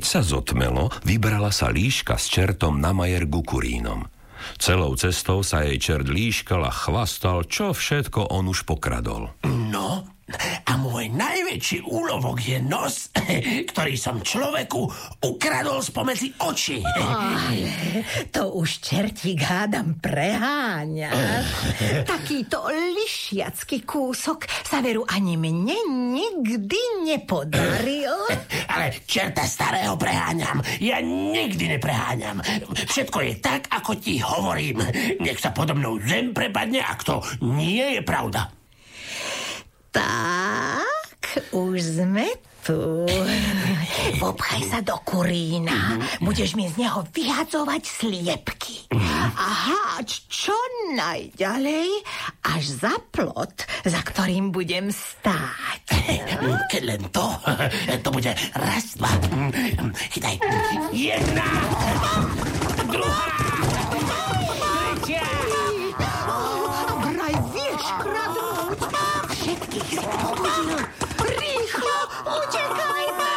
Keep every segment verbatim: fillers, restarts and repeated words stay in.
sa zotmelo, vybrala sa Líška s čertom na majer ku kurínom. Celou cestou sa jej čert líškal a chvastal, čo všetko on už pokradol. No, a môj najväčší úlovok je nos, ktorý som človeku ukradol spomedzi očí. Ale to už čertík hádam preháňa. Takýto lišiacký kúsok sa veru ani mne nikdy nepodaril. Ale čerta starého preháňam. Ja nikdy nepreháňam. Všetko je tak, ako ti hovorím. Nech sa podo mnou zem prepadne, ak to nie je pravda. Tak, už sme tu. Obchaj sa do kurína. Budeš mi z neho vyhadzovať sliepky. Aha, čo najďalej, až za plot, za ktorým budem stáť. Keď len to, to bude raz, dva. Chytaj. Jedna, druhá, tretia. Vraj vieš kradnúť. Všetkých si pobudil. Rýchlo, utekajme!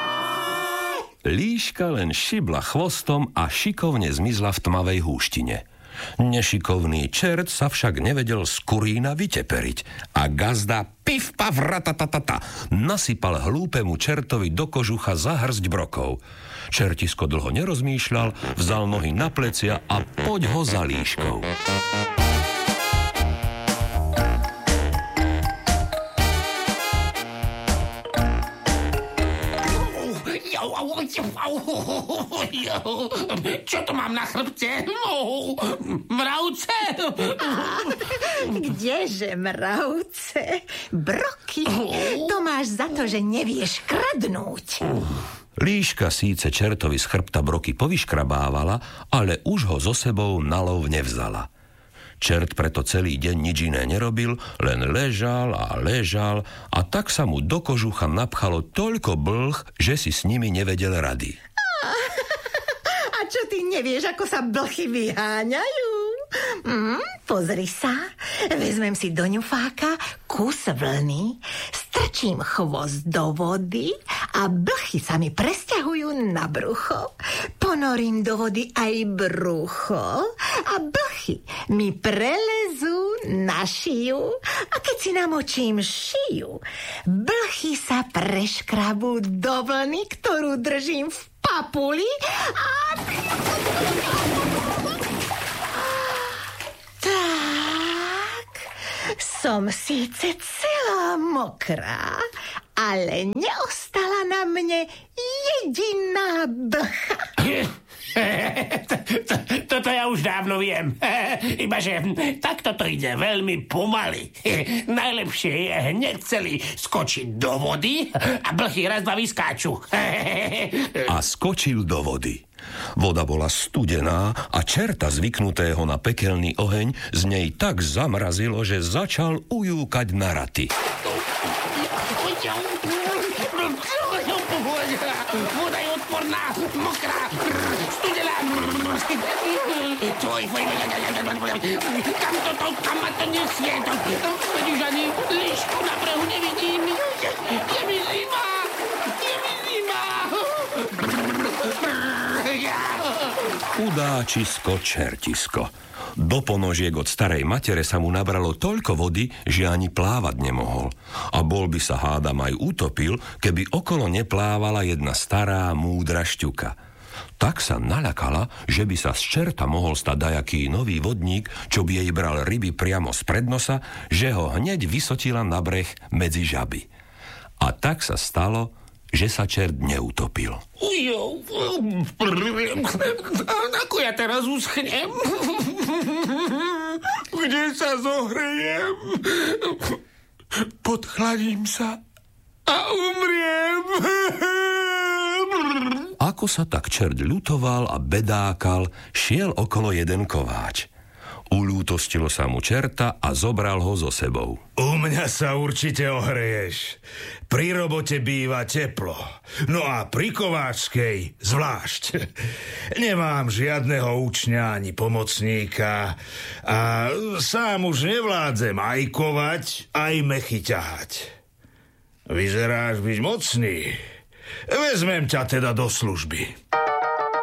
Líška len šibla chvostom a šikovne zmizla v tmavej húštine. Nešikovný čert sa však nevedel z kurína vyteperiť a gazda pif paf ratatatata nasypal hlúpemu čertovi do kožucha za hrsť brokov. Čertisko dlho nerozmýšľal, vzal nohy na plecia a poď ho za Líškou. Čo to mám na chrbte? Mravce? Kdeže mravce? Broky? To máš za to, že nevieš kradnúť. Líška síce čertovi z chrbta broky povyškrabávala, ale už ho so sebou na lov nevzala. Čert preto celý deň nič iné nerobil, len ležal a ležal a tak sa mu do kožucha napchalo toľko blh, že si s nimi nevedel rady. A čo ty nevieš, ako sa blchy vyháňajú? Mm, pozri sa, vezmem si do ňufáka kus vlny, strčím chvost do vody a blchy sa mi presťahujú na brucho. Ponorím do vody aj brucho a blchy mi prelezú na šiju a keď si namočím šiju, blchy sa preškrabú do vlny, ktorú držím v papuli a... Tak, som síce celá mokrá, ale neostala na mne jediná blcha. Toto ja už dávno viem. Ibaže takto to ide veľmi pomaly. Najlepšie je hneď celý skočiť do vody a blchy raz dva vyskáču. A skočil do vody. Voda bola studená a čerta zvyknutého na pekelný oheň z nej tak zamrazilo, že začal ujúkať na raty. Voda je odporná, mokrá, studená. Kam toto, kam ma to nesie? Veď už ani líšku na brehu nevidím. Je mi zima, je mi zima. Chudáčisko čertisko. Do ponožiek od starej matere sa mu nabralo toľko vody, že ani plávať nemohol. A bol by sa hádam aj utopil, keby okolo neplávala jedna stará múdra šťuka. Tak sa naľakala, že by sa z čerta mohol stať dajaký nový vodník, čo by jej bral ryby priamo spred nosa, že ho hneď vysotila na breh medzi žaby. A tak sa stalo, že sa čert neutopil. Ujo, ako ja teraz uschnem? Kde sa zohrejem? Podchladím sa a umriem. Ako sa tak čert ľutoval a bedákal, šiel okolo jeden kováč. Uľútostilo sa mu čerta a zobral ho so sebou. U mňa sa určite ohreješ. Pri robote býva teplo. No a pri kováčskej zvlášť. Nemám žiadneho učňa ani pomocníka a sám už nevládzem aj kovať, aj mechy ťahať. Vyzeráš byť mocný. Vezmem ťa teda do služby.